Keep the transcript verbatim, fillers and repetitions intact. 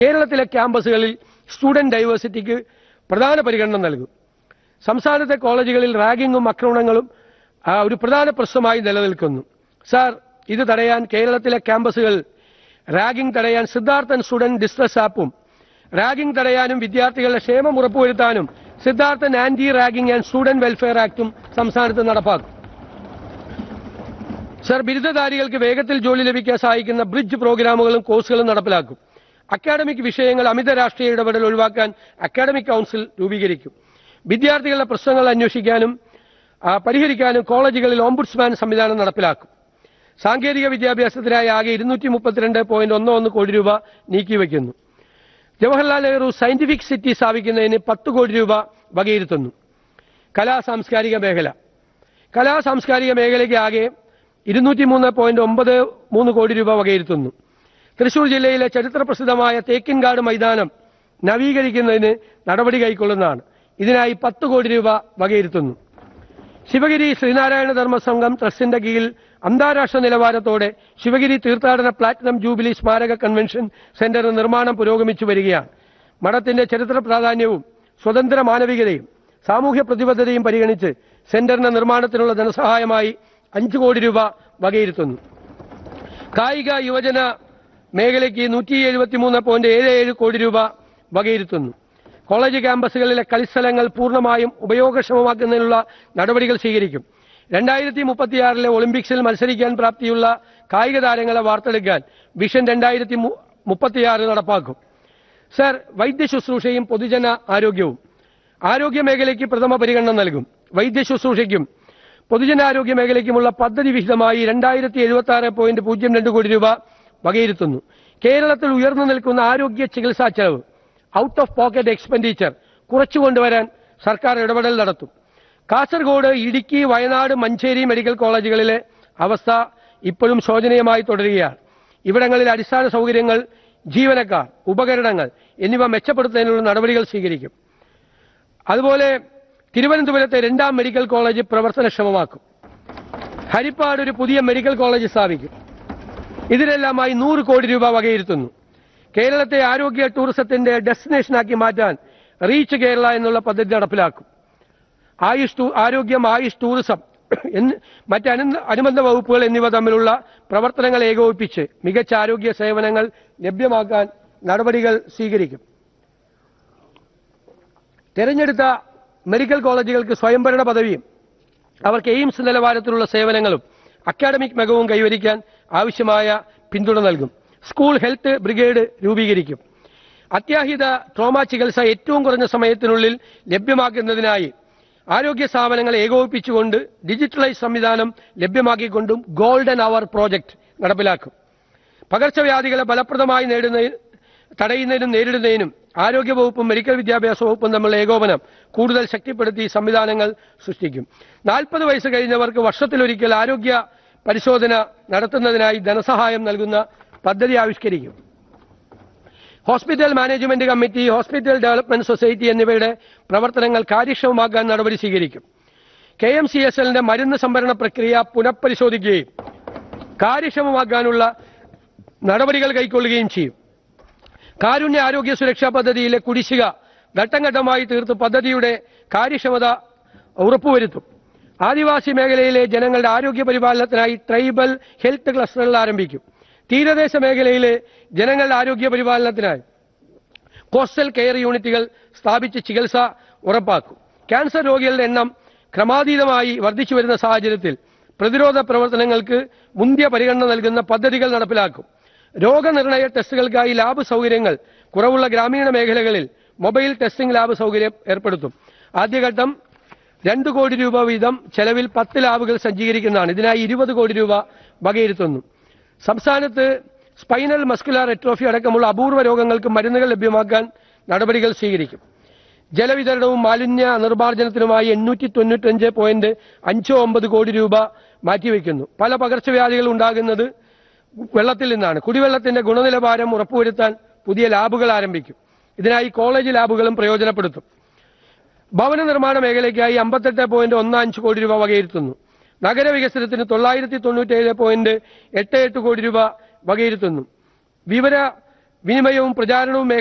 കേരളത്തിലെ ക്യാമ്പസുകളിൽ സ്റ്റുഡന്റ് ഡൈവേഴ്സിറ്റിക്ക് പ്രധാന പരിഗണന നൽകും. സംസ്ഥാനത്തെ കോളേജുകളിൽ റാഗിങ്ങും ആക്രമണങ്ങളും ഒരു പ്രധാന പ്രശ്നമായി നിലനിൽക്കുന്നു. സാർ, ഇത് തടയാൻ കേരളത്തിലെ ക്യാമ്പസുകൾ റാഗിംഗ് തടയാൻ സിദ്ധാർത്ഥൻ സ്റ്റുഡന്റ് ഡിസ്ട്രസ് ആപ്പും റാഗിംഗ് തടയാനും വിദ്യാർത്ഥികളുടെ ക്ഷേമം ഉറപ്പുവരുത്താനും Siddharthan anti ragging and student welfare ആക്ടും സംസ്ഥാനത്ത് നടപ്പാക്കും. സർ, ബിരുദധാരികൾക്ക് വേഗത്തിൽ ജോലി ലഭിക്കാൻ സഹായിക്കുന്ന ബ്രിഡ്ജ് പ്രോഗ്രാമുകളും കോഴ്സുകളും നടപ്പിലാക്കും. അക്കാഡമിക് വിഷയങ്ങൾ അമിത രാഷ്ട്രീയ ഇടപെടൽ ഒഴിവാക്കാൻ അക്കാഡമിക് കൗൺസിൽ രൂപീകരിക്കും. വിദ്യാർത്ഥികളുടെ പ്രശ്നങ്ങൾ അന്വേഷിക്കാനും പരിഹരിക്കാനും കോളേജുകളിൽ ഓംബുഡ്സ്മാൻ സംവിധാനം നടപ്പിലാക്കും. സാങ്കേതിക വിദ്യാഭ്യാസത്തിനായി ആകെ ഇരുന്നൂറ്റി മുപ്പത്തിരണ്ട് പോയിന്റ് ഒന്ന് ഒന്ന് കോടി രൂപ നീക്കിവെക്കുന്നു. ജവഹർലാൽ നെഹ്റു സയന്റിഫിക് സിറ്റി സ്ഥാപിക്കുന്നതിന് പത്ത് കോടി രൂപ വകയിരുത്തുന്നു. കലാ സാംസ്കാരിക മേഖല കലാ സാംസ്കാരിക മേഖലയ്ക്ക് ആകെ ഇരുന്നൂറ്റി മൂന്ന് പോയിന്റ് ഒമ്പത് മൂന്ന് കോടി രൂപ വകയിരുത്തുന്നു. തൃശൂർ ജില്ലയിലെ ചരിത്രപ്രസിദ്ധമായ തേക്കിൻകാട് മൈതാനം നവീകരിക്കുന്നതിന് നടപടി കൈക്കൊള്ളുന്നതാണ്. ഇതിനായി പത്ത് കോടി രൂപ വകയിരുത്തുന്നു. ശിവഗിരി ശ്രീനാരായണ ധർമ്മ സംഘം ട്രസ്റ്റിന്റെ കീഴിൽ അന്താരാഷ്ട്ര നിലവാരത്തോടെ ശിവഗിരി തീർത്ഥാടന പ്ലാറ്റിനം ജൂബിലി സ്മാരക കൺവെൻഷൻ സെന്റർ നിർമ്മാണം പുരോഗമിച്ചു വരികയാണ്. മഠത്തിന്റെ ചരിത്ര പ്രാധാന്യവും സ്വതന്ത്ര മാനവികതയും സാമൂഹ്യ പ്രതിബദ്ധതയും പരിഗണിച്ച് സെന്ററിന്റെ നിർമ്മാണത്തിനുള്ള ധനസഹായമായി അഞ്ചു കോടി രൂപ വകയിരുത്തുന്നു. കായിക യുവജന മേഖലയ്ക്ക് നൂറ്റി എഴുപത്തിമൂന്ന് പോയിന്റ് ഏഴ് ഏഴ് കോടി രൂപ വകയിരുത്തുന്നു. കോളേജ് ക്യാമ്പസുകളിലെ കളിസ്ഥലങ്ങൾ പൂർണ്ണമായും ഉപയോഗക്ഷമമാക്കുന്നതിനുള്ള നടപടികൾ സ്വീകരിക്കും. രണ്ടായിരത്തി മുപ്പത്തിയാറിലെ ഒളിമ്പിക്സിൽ മത്സരിക്കാൻ പ്രാപ്തിയുള്ള കായിക താരങ്ങളെ വാർത്തെടുക്കാൻ വിഷൻ രണ്ടായിരത്തി മുപ്പത്തിയാറ് നടപ്പാക്കും. സർ, വൈദ്യ ശുശ്രൂഷയും പൊതുജന ആരോഗ്യവും ആരോഗ്യ മേഖലയ്ക്ക് പ്രഥമ പരിഗണന നൽകും. വൈദ്യ ശുശ്രൂഷയ്ക്കും പൊതുജനാരോഗ്യ മേഖലയ്ക്കുമുള്ള പദ്ധതി വിഹിതമായി രണ്ടായിരത്തി എഴുപത്തി ആറ് പോയിന്റ് പൂജ്യം രണ്ട് കോടി രൂപ വകയിരുത്തുന്നു. കേരളത്തിൽ ഉയർന്നു നിൽക്കുന്ന ആരോഗ്യ ചികിത്സാ ചെലവ് ഔട്ട് ഓഫ് പോക്കറ്റ് എക്സ്പെൻഡിച്ചർ കുറച്ചുകൊണ്ടുവരാൻ സർക്കാർ ഇടപെടൽ നടത്തും. കാസർഗോഡ്, ഇടുക്കി, വയനാട്, മഞ്ചേരി മെഡിക്കൽ കോളേജുകളിലെ അവസ്ഥ ഇപ്പോഴും ശോചനീയമായി തുടരുകയാണ്. ഇവിടങ്ങളിൽ അടിസ്ഥാന സൗകര്യങ്ങൾ, ജീവനക്കാർ, ഉപകരണങ്ങൾ എന്നിവ മെച്ചപ്പെടുത്തുന്നതിനുള്ള നടപടികൾ സ്വീകരിക്കും. അതുപോലെ തിരുവനന്തപുരത്തെ രണ്ടാം മെഡിക്കൽ കോളേജ് പ്രവർത്തനക്ഷമമാക്കും. ഹരിപ്പാട് ഒരു പുതിയ മെഡിക്കൽ കോളേജ് സ്ഥാപിക്കും. ഇതിനെല്ലാമായി നൂറ് കോടി രൂപ വകയിരുത്തുന്നു. കേരളത്തെ ആരോഗ്യ ടൂറിസത്തിന്റെ ഡെസ്റ്റിനേഷനാക്കി മാറ്റാൻ റീച്ച് കേരള എന്നുള്ള പദ്ധതി നടപ്പിലാക്കും. ആയുഷ് ആരോഗ്യം, ആയുഷ് ടൂറിസം മറ്റ് അനുബന്ധ വകുപ്പുകൾ എന്നിവ തമ്മിലുള്ള പ്രവർത്തനങ്ങൾ ഏകോപിപ്പിച്ച് മികച്ച ആരോഗ്യ സേവനങ്ങൾ ലഭ്യമാക്കാൻ നടപടികൾ സ്വീകരിക്കും. തെരഞ്ഞെടുത്ത മെഡിക്കൽ കോളേജുകൾക്ക് സ്വയംഭരണ പദവിയും അവർക്ക് എയിംസ് നിലവാരത്തിലുള്ള സേവനങ്ങളും അക്കാഡമിക് മികവും കൈവരിക്കാൻ ആവശ്യമായ പിന്തുണ നൽകും. സ്കൂൾ ഹെൽത്ത് ബ്രിഗേഡ് രൂപീകരിക്കും. അത്യാഹിത ട്രോമ ചികിത്സ ഏറ്റവും കുറഞ്ഞ സമയത്തിനുള്ളിൽ ലഭ്യമാക്കുന്നതിനായി ആരോഗ്യ സ്ഥാപനങ്ങളെ ഏകോപിപ്പിച്ചുകൊണ്ട് ഡിജിറ്റലൈസ് സംവിധാനം ലഭ്യമാക്കിക്കൊണ്ടും ഗോൾഡൻ അവർ പ്രോജക്ട് നടപ്പിലാക്കും. പകർച്ചവ്യാധികളെ ഫലപ്രദമായി നേടുന്നതിന് തടയുന്നതിനും നേരിടുന്നതിനും ആരോഗ്യവകുപ്പും മെഡിക്കൽ വിദ്യാഭ്യാസ വകുപ്പും തമ്മിലുള്ള ഏകോപനം കൂടുതൽ ശക്തിപ്പെടുത്തി സംവിധാനങ്ങൾ സൃഷ്ടിക്കും. നാൽപ്പത് വയസ്സ് കഴിഞ്ഞവർക്ക് വർഷത്തിലൊരിക്കൽ ആരോഗ്യ പരിശോധന നടത്തുന്നതിനായി ധനസഹായം നൽകുന്ന പദ്ധതി ആവിഷ്കരിക്കും. Hospital management committee, hospital development society എന്നിവയുടെ പ്രവർത്തനങ്ങൾ കാര്യക്ഷമമാക്കാൻ നടപടി സ്വീകരിക്കും. കെ എം സി എസ് എല്ലിന്റെ മരുന്ന് സംഭരണ പ്രക്രിയ പുനഃപരിശോധിക്കുകയും കാര്യക്ഷമമാക്കാനുള്ള നടപടികൾ കൈക്കൊള്ളുകയും ചെയ്യും. കാരുണ്യ ആരോഗ്യ സുരക്ഷാ പദ്ധതിയിലെ കുടിശ്ശിക ഘട്ടം ഘട്ടമായി തീർത്ത് പദ്ധതിയുടെ കാര്യക്ഷമത ഉറപ്പുവരുത്തും. ആദിവാസി മേഖലയിലെ ജനങ്ങളുടെ ആരോഗ്യ പരിപാലനത്തിനായി ട്രൈബൽ ഹെൽത്ത് ക്ലസ്റ്ററുകൾ ആരംഭിക്കും. തീരദേശ മേഖലയിലെ ജനങ്ങളുടെ ആരോഗ്യ പരിപാലനത്തിനായി കോസ്റ്റൽ കെയർ യൂണിറ്റുകൾ സ്ഥാപിച്ച് ചികിത്സ ഉറപ്പാക്കും. ക്യാൻസർ രോഗികളുടെ എണ്ണം ക്രമാതീതമായി വർദ്ധിച്ചു വരുന്ന സാഹചര്യത്തിൽ പ്രതിരോധ പ്രവർത്തനങ്ങൾക്ക് മുന്തിയ പരിഗണന നൽകുന്ന പദ്ധതികൾ നടപ്പിലാക്കും. രോഗനിർണയ ടെസ്റ്റുകൾക്കായി ലാബ് സൗകര്യങ്ങൾ കുറവുള്ള ഗ്രാമീണ മേഖലകളിൽ മൊബൈൽ ടെസ്റ്റിംഗ് ലാബ് സൗകര്യം ഏർപ്പെടുത്തും. ആദ്യഘട്ടം രണ്ട് കോടി രൂപ വീതം ചെലവിൽ പത്ത് ലാബുകൾ സജ്ജീകരിക്കുന്നതാണ്. ഇതിനായി ഇരുപത് കോടി രൂപ വകയിരുത്തുന്നു. സംസ്ഥാനത്ത് സ്പൈനൽ മസ്കുലാർ എട്രോഫി അടക്കമുള്ള അപൂർവ രോഗങ്ങൾക്ക് മരുന്നുകൾ ലഭ്യമാക്കാൻ നടപടികൾ സ്വീകരിക്കും. ജലവിതരണവും മാലിന്യ നിർമ്മാർജ്ജനത്തിനുമായി എണ്ണൂറ്റി തൊണ്ണൂറ്റഞ്ച് പോയിന്റ് അഞ്ച് ഒമ്പത് കോടി രൂപ മാറ്റിവെക്കുന്നു. പല പകർച്ചവ്യാധികൾ ഉണ്ടാകുന്നത് വെള്ളത്തിൽ നിന്നാണ്. കുടിവെള്ളത്തിന്റെ ഗുണനിലവാരം ഉറപ്പുവരുത്താൻ പുതിയ ലാബുകൾ ആരംഭിക്കും. ഇതിനായി കോളേജ് ലാബുകളും പ്രയോജനപ്പെടുത്തും. ഭവന നിർമ്മാണ മേഖലയ്ക്കായി അമ്പത്തെട്ട് പോയിന്റ് ഒന്ന് അഞ്ച് കോടി രൂപ വകയിരുത്തുന്നു. നഗരവികസനത്തിന് തൊള്ളായിരത്തി തൊണ്ണൂറ്റേഴ് പോയിന്റ് എട്ട് എട്ട് കോടി രൂപ വകയിരുത്തുന്നു. വിവര വിനിമയവും പ്രചാരണവും